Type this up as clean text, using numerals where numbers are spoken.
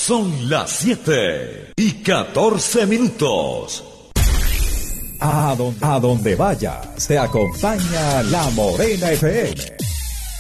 Son las 7:14. A donde vaya, te acompaña La Morena FM.